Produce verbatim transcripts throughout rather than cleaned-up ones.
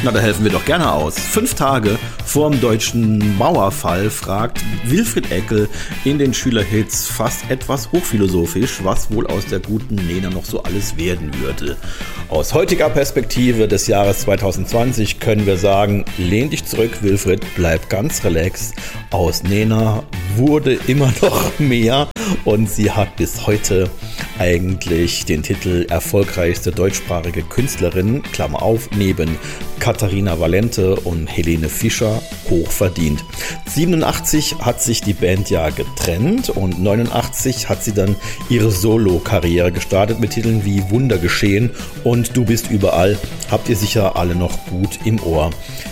Na, da helfen wir doch gerne aus. Fünf Tage vor dem deutschen Mauerfall fragt Wilfried Eckel in den Schülerhits fast etwas hochphilosophisch, was wohl aus der guten Nena noch so alles werden würde. Aus heutiger Perspektive des Jahres zwanzig zwanzig können wir sagen, lehn dich zurück, Wilfried, bleib ganz relaxed. Aus Nena wurde immer noch mehr und sie hat bis heute eigentlich den Titel erfolgreichste deutschsprachige Künstlerin, Klammer auf, neben Katharina Valente und Helene Fischer, hoch verdient. siebenundachtzig hat sich die Band ja getrennt und neunundachtzig hat sie dann ihre Solo-Karriere gestartet mit Titeln wie Wunder geschehen und Du bist überall, habt ihr sicher alle noch gut im Ohr.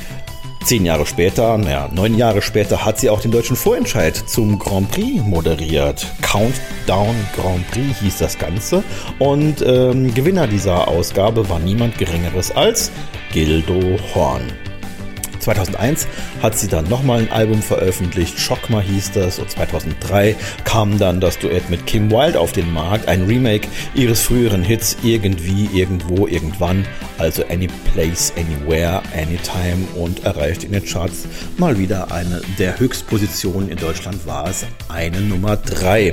Zehn Jahre später, naja, neun Jahre später hat sie auch den deutschen Vorentscheid zum Grand Prix moderiert. Countdown Grand Prix hieß das Ganze. Und ähm, Gewinner dieser Ausgabe war niemand Geringeres als Gildo Horn. zweitausendeins hat sie dann nochmal ein Album veröffentlicht, Schockma hieß das, und zweitausenddrei kam dann das Duett mit Kim Wilde auf den Markt, ein Remake ihres früheren Hits Irgendwie, Irgendwo, Irgendwann, also Any Place, Anywhere, Anytime, und erreichte in den Charts mal wieder eine der Höchstpositionen. In Deutschland war es eine Nummer drei.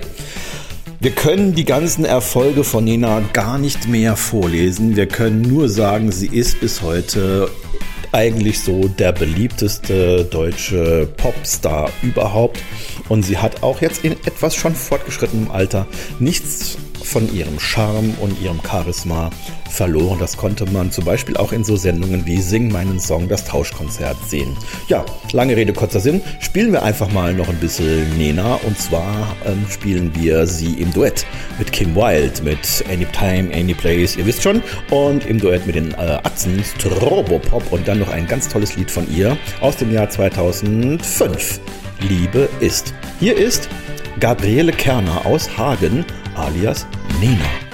Wir können die ganzen Erfolge von Nena gar nicht mehr vorlesen, wir können nur sagen, sie ist bis heute eigentlich so der beliebteste deutsche Popstar überhaupt, und sie hat auch jetzt in etwas schon fortgeschrittenem Alter nichts von ihrem Charme und ihrem Charisma verloren. Das konnte man zum Beispiel auch in so Sendungen wie Sing meinen Song, das Tauschkonzert sehen. Ja, lange Rede, kurzer Sinn, spielen wir einfach mal noch ein bisschen Nena, und zwar ähm, spielen wir sie im Duett mit Kim Wilde, mit Anytime, Anyplace, ihr wisst schon, und im Duett mit den äh, Atzen Strobopop, und dann noch ein ganz tolles Lied von ihr aus dem Jahr zweitausendfünf. Liebe ist. Hier ist Gabriele Kerner aus Hagen alias Nena.